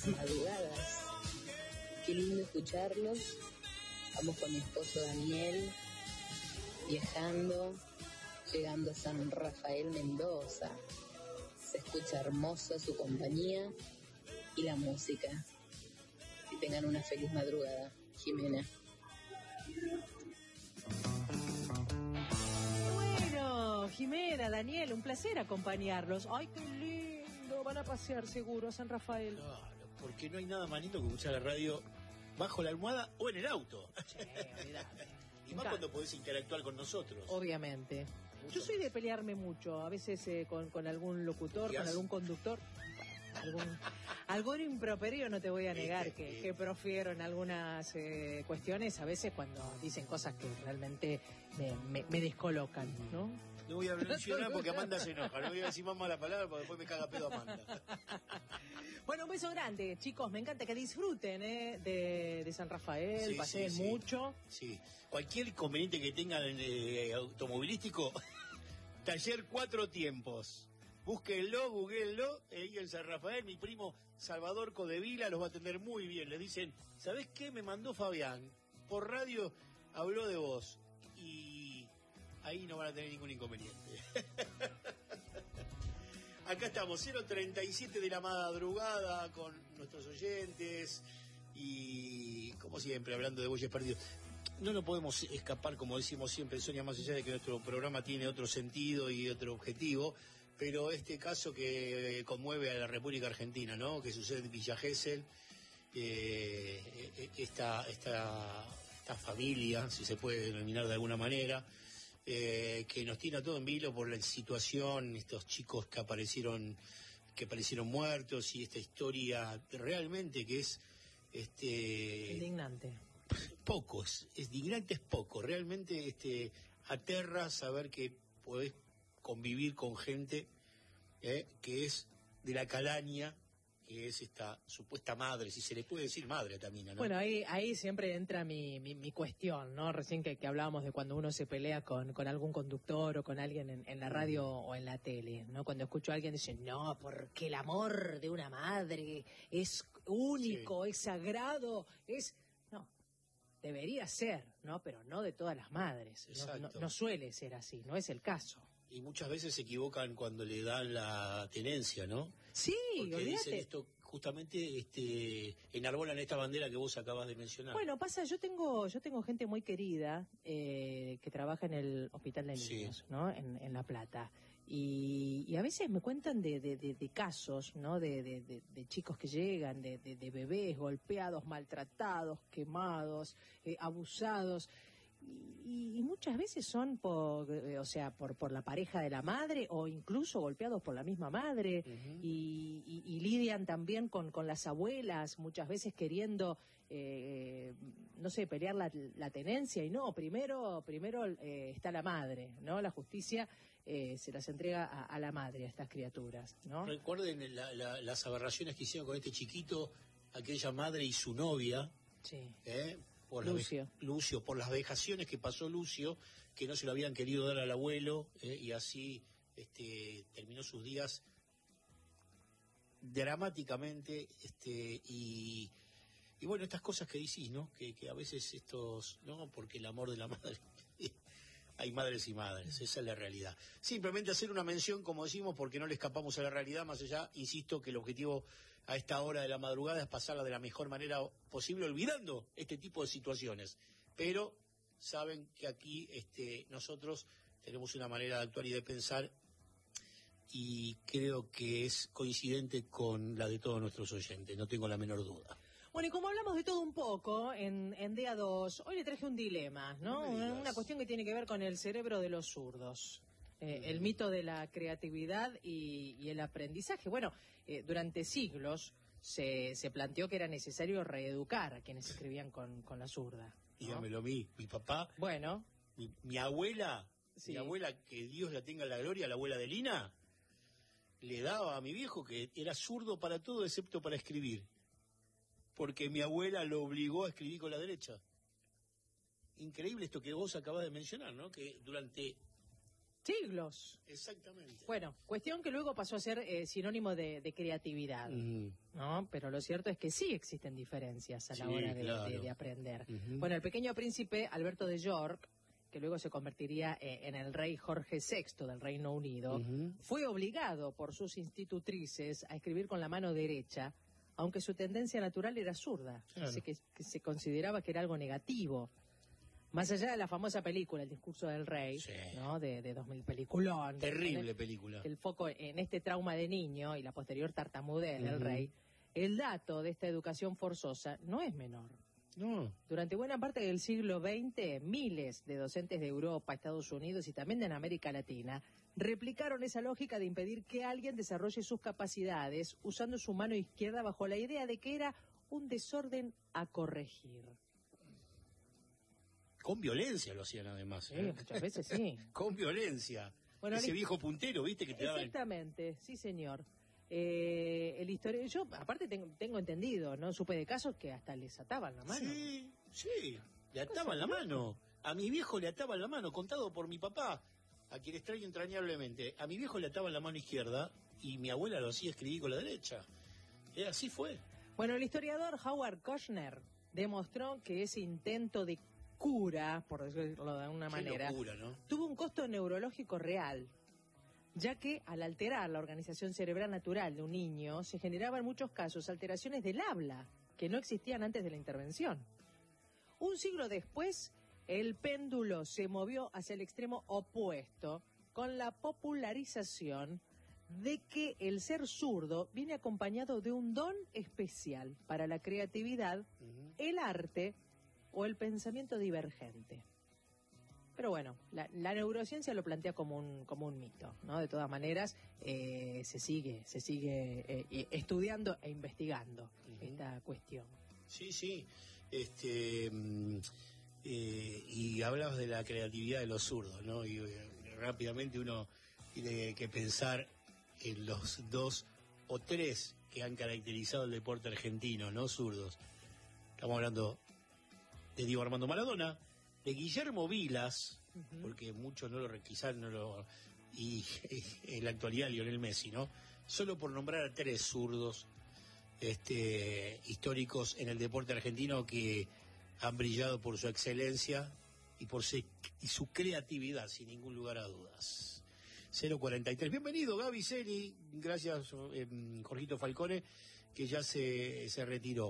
madrugadas. Qué lindo escucharlos. Vamos con mi esposo Daniel, viajando, llegando a San Rafael, Mendoza. Se escucha hermosa su compañía y la música. Que tengan una feliz madrugada. Jimena. Bueno, Jimena, Daniel, un placer acompañarlos. Ay, qué lindo, van a pasear seguro a San Rafael. Claro, porque no hay nada más lindo que escuchar la radio bajo la almohada o en el auto. Sí, olvidate. Y más cuando podés interactuar con nosotros. Obviamente. Yo soy de pelearme mucho, a veces con algún locutor, con algún conductor. Algún improperio no te voy a negar que profiero en algunas cuestiones, a veces cuando dicen cosas que realmente me descolocan, ¿no? No voy a mencionar porque Amanda se enoja, no voy a decir más mala palabra porque después me caga pedo Amanda. Bueno, un beso grande, chicos, me encanta que disfruten de San Rafael, paseen mucho. Sí, cualquier inconveniente que tengan automovilístico, taller 4 tiempos. Búsquenlo, googleenlo, y en San Rafael, mi primo Salvador Codevila los va a atender muy bien. Les dicen, ¿sabés qué? Me mandó Fabián, por radio habló de vos, y ahí no van a tener ningún inconveniente. Acá estamos, 0:37 de la madrugada, con nuestros oyentes, y como siempre, hablando de bueyes perdidos. No nos podemos escapar, como decimos siempre, Sonia, más allá de que nuestro programa tiene otro sentido y otro objetivo, pero este caso que conmueve a la República Argentina, ¿no? Que sucede en Villa Gesell, esta familia, si se puede denominar de alguna manera, que nos tiene a todo en vilo por la situación, estos chicos que aparecieron muertos, y esta historia realmente que es indignante. Es indignante, es poco, realmente aterra saber que podés convivir con gente que es de la calaña, que es esta supuesta madre, si se le puede decir madre también, ¿no? Bueno, ahí siempre entra mi cuestión, ¿no? Recién que hablábamos de cuando uno se pelea con algún conductor o con alguien en la radio o en la tele, ¿no? Cuando escucho a alguien dice, no, porque el amor de una madre es único, es sagrado, No, debería ser, ¿no? Pero no de todas las madres. No suele ser así, no es el caso. Y muchas veces se equivocan cuando le dan la tenencia, ¿no? Sí, porque olvídate. Dicen esto, justamente enarbolan esta bandera que vos acabas de mencionar. Bueno, pasa, yo tengo gente muy querida que trabaja en el Hospital de Niños, ¿no? En La Plata. Y a veces me cuentan de casos, ¿no? De chicos que llegan, de bebés golpeados, maltratados, quemados, abusados. Y muchas veces son por la pareja de la madre o incluso golpeados por la misma madre. Uh-huh. y lidian también con las abuelas, muchas veces queriendo pelear la tenencia, y no, primero está la madre, ¿no? La justicia se las entrega a la madre, a estas criaturas, ¿no? Recuerden las aberraciones que hicieron con este chiquito, aquella madre y su novia. Sí. Lucio, por las vejaciones que pasó Lucio, que no se lo habían querido dar al abuelo, y así terminó sus días dramáticamente, y bueno, estas cosas que decís, ¿no? Que a veces no, porque el amor de la madre hay madres y madres, esa es la realidad. Simplemente hacer una mención, como decimos, porque no le escapamos a la realidad, más allá, insisto, que el objetivo a esta hora de la madrugada es pasarla de la mejor manera posible, olvidando este tipo de situaciones. Pero saben que aquí nosotros tenemos una manera de actuar y de pensar, y creo que es coincidente con la de todos nuestros oyentes, no tengo la menor duda. Bueno, y como hablamos de todo un poco en Día 2, hoy le traje un dilema, ¿no? Una cuestión que tiene que ver con el cerebro de los zurdos. El mito de la creatividad y el aprendizaje. Bueno, durante siglos se planteó que era necesario reeducar a quienes escribían con la zurda, ¿no? Dígamelo a mí, mi papá. Bueno. Mi abuela, mi abuela, que Dios la tenga en la gloria, la abuela de Lina, le daba a mi viejo que era zurdo para todo excepto para escribir. Porque mi abuela lo obligó a escribir con la derecha. Increíble esto que vos acabás de mencionar, ¿no? Que durante siglos. Exactamente. Bueno, cuestión que luego pasó a ser sinónimo de creatividad, ¿no? Pero lo cierto es que sí existen diferencias a la hora de aprender. Bueno, el Pequeño Príncipe Alberto de York, que luego se convertiría en el rey Jorge VI del Reino Unido, fue obligado por sus institutrices a escribir con la mano derecha, aunque su tendencia natural era zurda, así que se consideraba que era algo negativo. Más allá de la famosa película, El discurso del rey, ¿no? de 2000, peliculón. Terrible película. El foco en este trauma de niño y la posterior tartamudez del rey, el dato de esta educación forzosa no es menor. No. Durante buena parte del siglo XX, miles de docentes de Europa, Estados Unidos y también de América Latina replicaron esa lógica de impedir que alguien desarrolle sus capacidades usando su mano izquierda bajo la idea de que era un desorden a corregir. Con violencia lo hacían además. Sí, muchas veces sí. Con violencia. Bueno, ese viejo puntero, ¿viste? Que te daba. Exactamente, sí señor. El historiador, yo aparte tengo entendido, ¿no? Supe de casos que hasta les ataban la mano. Sí, le ataban la mano. A mi viejo le ataban la mano, contado por mi papá, a quien extraño entrañablemente. A mi viejo le ataban la mano izquierda y mi abuela lo hacía escribir con la derecha. Así fue. Bueno, el historiador Howard Kushner demostró que ese intento de cura, por decirlo de alguna manera, locura, ¿no? tuvo un costo neurológico real, ya que al alterar la organización cerebral natural de un niño, se generaban en muchos casos alteraciones del habla, que no existían antes de la intervención. Un siglo después, el péndulo se movió hacia el extremo opuesto, con la popularización de que el ser zurdo viene acompañado de un don especial para la creatividad, el arte o el pensamiento divergente. Pero bueno, la neurociencia lo plantea como un mito, ¿no? De todas maneras, se sigue estudiando e investigando esta cuestión. Sí. Y hablabas de la creatividad de los zurdos, ¿no? Y rápidamente uno tiene que pensar en los 2 o 3 que han caracterizado el deporte argentino, ¿no? Zurdos. Estamos hablando de Diego Armando Maradona, de Guillermo Vilas, porque muchos no lo requisaron, y en la actualidad Lionel Messi, ¿no? Solo por nombrar a 3 zurdos históricos en el deporte argentino que han brillado por su excelencia y su creatividad, sin ningún lugar a dudas. 043. Bienvenido, Gaby Celi. Gracias, Jorgito Falcone, que ya se retiró.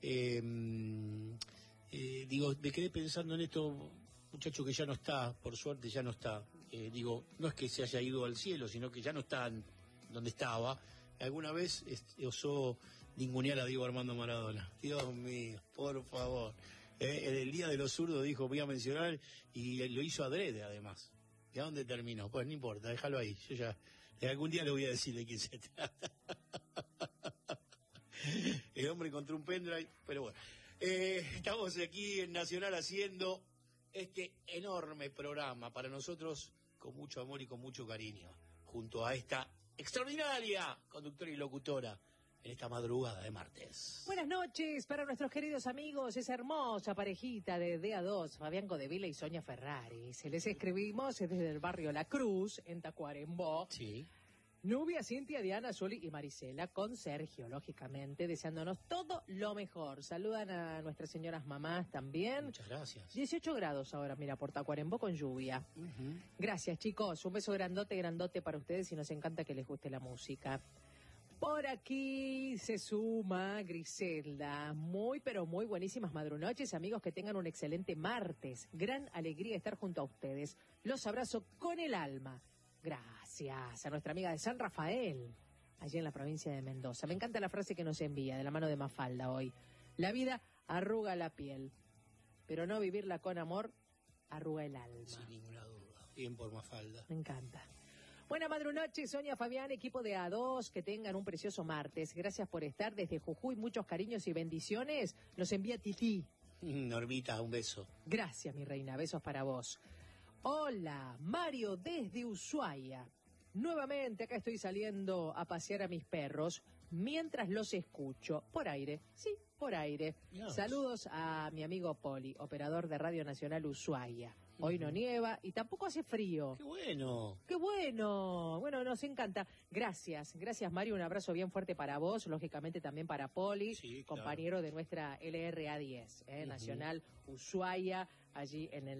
Me quedé pensando en esto, muchacho que ya no está, por suerte ya no está. No es que se haya ido al cielo, sino que ya no está donde estaba. Alguna vez osó ningunear a Diego Armando Maradona. Dios mío, por favor. En el Día de los Zurdos dijo, voy a mencionar, y lo hizo adrede además. ¿Y a dónde terminó? Pues no importa, déjalo ahí. Yo ya, algún día le voy a decir de quién se trata. El hombre encontró un pendrive, pero bueno. Estamos aquí en Nacional haciendo este enorme programa para nosotros con mucho amor y con mucho cariño, junto a esta extraordinaria conductora y locutora en esta madrugada de martes. Buenas noches para nuestros queridos amigos, esa hermosa parejita de DA2, Fabián Codevila y Sonia Ferrari. Se les escribimos desde el barrio La Cruz, en Tacuarembó. Sí. Nubia, Cintia, Diana, Zuli y Marisela, con Sergio, lógicamente, deseándonos todo lo mejor. Saludan a nuestras señoras mamás también. Muchas gracias. 18 grados ahora, mira, por Tacuarembó con lluvia. Gracias, chicos. Un beso grandote para ustedes y nos encanta que les guste la música. Por aquí se suma Griselda. Muy, pero muy buenísimas madrunoches, amigos, que tengan un excelente martes. Gran alegría estar junto a ustedes. Los abrazo con el alma. Gracias a nuestra amiga de San Rafael, allí en la provincia de Mendoza. Me encanta la frase que nos envía, de la mano de Mafalda hoy. La vida arruga la piel, pero no vivirla con amor arruga el alma. Sin ninguna duda. Bien por Mafalda. Me encanta. Buena madrunoche, Sonia, Fabián, equipo de A2, que tengan un precioso martes. Gracias por estar desde Jujuy, muchos cariños y bendiciones. Nos envía Tití. Normita, un beso. Gracias, mi reina, besos para vos. Hola, Mario desde Ushuaia. Nuevamente acá estoy saliendo a pasear a mis perros mientras los escucho. Por aire, sí, por aire. Dios. Saludos a mi amigo Poli, operador de Radio Nacional Ushuaia. Hoy no nieva y tampoco hace frío. ¡Qué bueno! ¡Qué bueno! Bueno, nos encanta. Gracias Mario, un abrazo bien fuerte para vos, lógicamente también para Poli, Sí, claro. compañero de nuestra LRA10, Nacional Ushuaia, allí en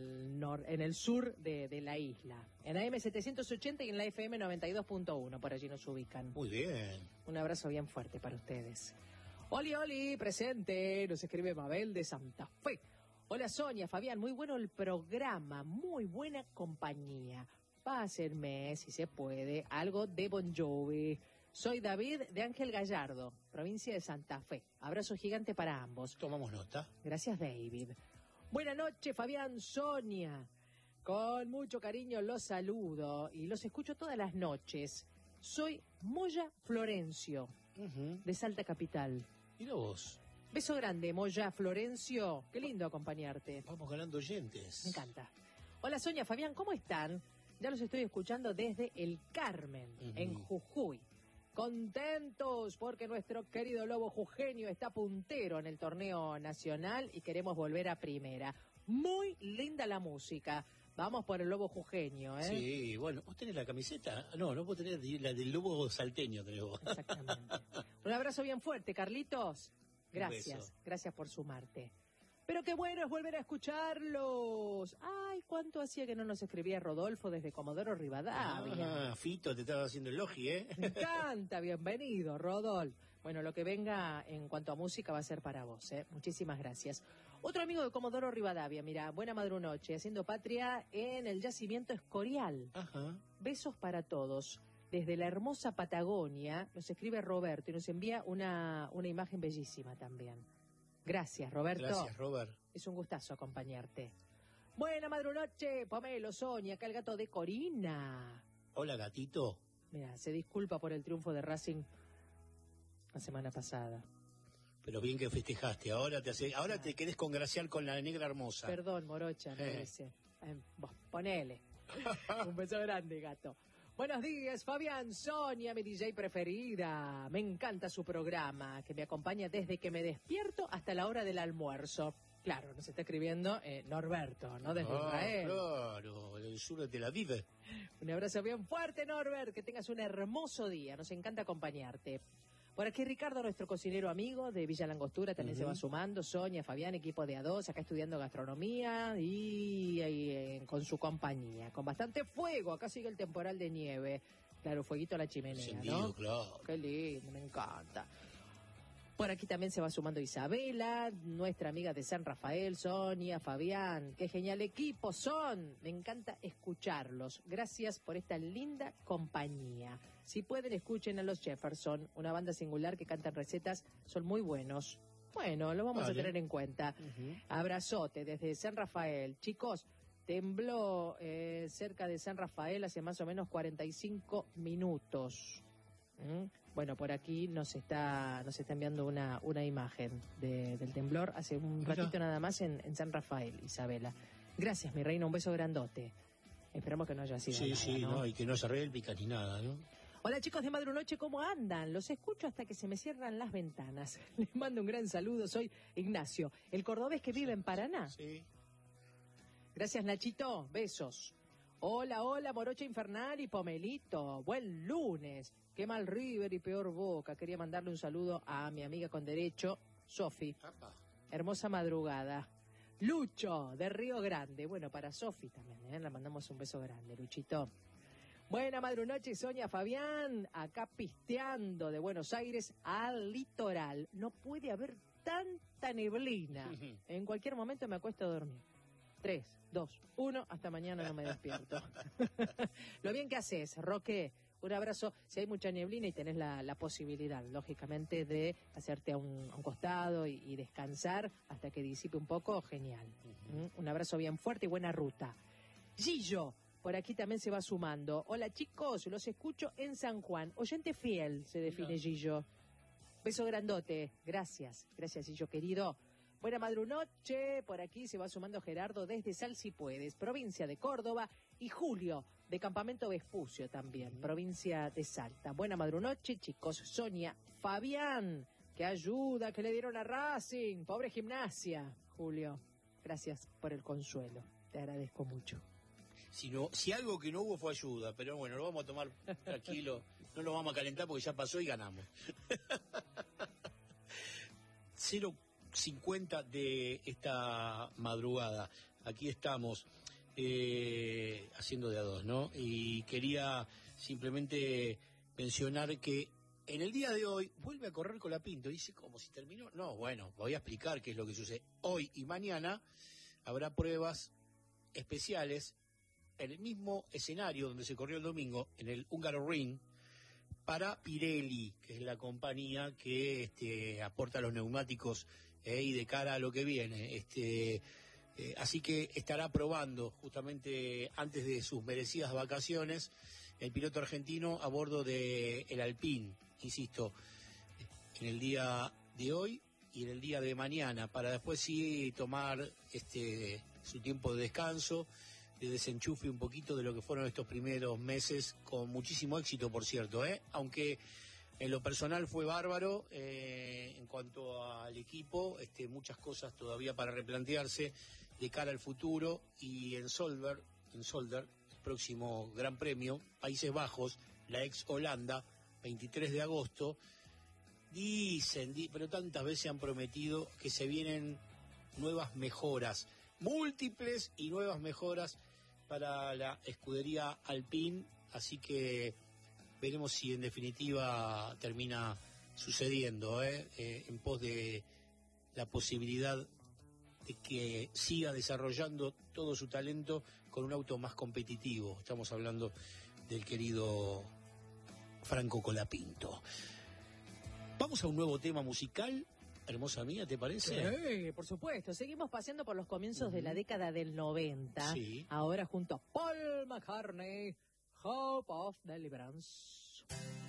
el sur de la isla. En AM 780 y en la FM 92.1, por allí nos ubican. Muy bien. Un abrazo bien fuerte para ustedes. Oli, presente, nos escribe Mabel de Santa Fe. Hola Sonia, Fabián, muy bueno el programa, muy buena compañía. Pásenme, si se puede, algo de Bon Jovi. Soy David de Ángel Gallardo, provincia de Santa Fe. Abrazo gigante para ambos. Tomamos nota. Gracias, David. Buenas noches, Fabián, Sonia. Con mucho cariño los saludo y los escucho todas las noches. Soy Moya Florencio, de Salta Capital. Mira vos. Beso grande, Moya Florencio. Qué lindo acompañarte. Vamos ganando oyentes. Me encanta. Hola, Sonia, Fabián, ¿cómo están? Ya los estoy escuchando desde El Carmen, en Jujuy. Contentos porque nuestro querido Lobo Jujeño está puntero en el torneo nacional y queremos volver a primera. Muy linda la música. Vamos por el Lobo Jujeño, ¿eh? Sí, bueno, ¿vos tenés la camiseta? No vos tenés la del Lobo Salteño, creo. Exactamente. Un abrazo bien fuerte, Carlitos. Gracias, beso. gracias por sumarte. Pero qué bueno es volver a escucharlos. Ay, cuánto hacía que no nos escribía Rodolfo desde Comodoro Rivadavia. Fito, te estaba haciendo el logi, ¿eh? Me encanta, bienvenido, Rodolfo. Bueno, lo que venga en cuanto a música va a ser para vos, ¿eh? Muchísimas gracias. Otro amigo de Comodoro Rivadavia, mira, buena madrunoche, haciendo patria en el yacimiento Escorial. Ajá. Besos para todos. Desde la hermosa Patagonia nos escribe Roberto y nos envía una imagen bellísima también. Gracias, Roberto. Gracias, Robert. Es un gustazo acompañarte. Buena madrunoche, Pomelo, Sonia, acá el gato de Corina. Hola, gatito. Mira, se disculpa por el triunfo de Racing la semana pasada. Pero bien que festejaste. Ahora te querés congraciar con la negra hermosa. Perdón, Morocha, me dice. Vos, ponele. Un beso grande, gato. Buenos días, Fabián, Sonia, mi DJ preferida. Me encanta su programa, que me acompaña desde que me despierto hasta la hora del almuerzo. Claro, nos está escribiendo Norberto, ¿no? Desde Israel. Claro, del sur de Tel Aviv. Un abrazo bien fuerte, Norbert. Que tengas un hermoso día. Nos encanta acompañarte. Por aquí Ricardo, nuestro cocinero amigo de Villa Langostura, también se va sumando. Sonia, Fabián, equipo de A2, acá estudiando gastronomía y con su compañía. Con bastante fuego, acá sigue el temporal de nieve. Claro, fueguito a la chimenea, Encendido, ¿no? claro. Qué lindo, me encanta. Por aquí también se va sumando Isabela, nuestra amiga de San Rafael, Sonia, Fabián. Qué genial equipo son. Me encanta escucharlos. Gracias por esta linda compañía. Si pueden, escuchen a los Jefferson, una banda singular que cantan recetas, son muy buenos. Bueno, lo vamos a tener en cuenta. Abrazote desde San Rafael. Chicos, tembló cerca de San Rafael hace más o menos 45 minutos. Bueno, por aquí nos está enviando una imagen del temblor hace un ratito nada más en San Rafael, Isabela. Gracias, mi reina, un beso grandote. Esperamos que no haya sido nada, ¿no? No, y que no se relpica ni nada, ¿no? Hola chicos de Madrunoche, ¿cómo andan? Los escucho hasta que se me cierran las ventanas. Les mando un gran saludo, soy Ignacio, el cordobés que vive en Paraná. Sí. Gracias, Nachito, besos. Hola, Morocha Infernal y Pomelito, buen lunes. Qué mal River y peor Boca. Quería mandarle un saludo a mi amiga con derecho, Sofi. Hermosa madrugada. Lucho, de Río Grande. Bueno, para Sofi también, le mandamos un beso grande, Luchito. Buena madrunoche, Sonia, Fabián. Acá pisteando de Buenos Aires al litoral. No puede haber tanta neblina. En cualquier momento me acuesto a dormir. 3, 2, 1, hasta mañana no me despierto. Lo bien que haces, Roque. Un abrazo. Si hay mucha neblina y tenés la posibilidad, lógicamente, de hacerte a un costado y descansar hasta que disipe un poco, genial. Un abrazo bien fuerte y buena ruta. Gillo, por aquí también se va sumando. Hola chicos, los escucho en San Juan. Oyente fiel se define Gillo. Beso grandote. Gracias. Gracias, Gillo querido. Buena madrunoche, por aquí se va sumando Gerardo desde Sal Si Puedes, provincia de Córdoba, y Julio de Campamento Vespucio también, provincia de Salta. Buena madrunoche, chicos. Sonia, Fabián, qué ayuda que le dieron a Racing, pobre Gimnasia. Julio, gracias por el consuelo. Te agradezco mucho. Si algo que no hubo fue ayuda, pero bueno, lo vamos a tomar tranquilo, no lo vamos a calentar porque ya pasó y ganamos. 0:50 de esta madrugada, aquí estamos haciendo de a dos, ¿no? Y quería simplemente mencionar que en el día de hoy vuelve a correr Colapinto. Dice, ¿cómo si terminó? No, bueno, voy a explicar qué es lo que sucede. Hoy y mañana habrá pruebas especiales en el mismo escenario donde se corrió el domingo, en el Hungaroring, para Pirelli, que es la compañía que aporta los neumáticos y de cara a lo que viene. Así que estará probando justamente antes de sus merecidas vacaciones el piloto argentino a bordo del Alpine, insisto, en el día de hoy y en el día de mañana, para después sí tomar su tiempo de descanso, de desenchufe un poquito de lo que fueron estos primeros meses, con muchísimo éxito, por cierto, aunque en lo personal fue bárbaro. En cuanto al equipo, muchas cosas todavía para replantearse de cara al futuro, y en Zolder, el próximo Gran Premio, Países Bajos, la ex Holanda, 23 de agosto, dicen, pero tantas veces han prometido que se vienen nuevas mejoras, múltiples y nuevas mejoras para la escudería Alpine, así que veremos si en definitiva termina sucediendo, en pos de la posibilidad de que siga desarrollando todo su talento con un auto más competitivo. Estamos hablando del querido Franco Colapinto. Vamos a un nuevo tema musical. Hermosa mía, ¿te parece? Sí, por supuesto. Seguimos paseando por los comienzos de la década del 90. Sí. Ahora junto a Paul McCartney, Hope of Deliverance.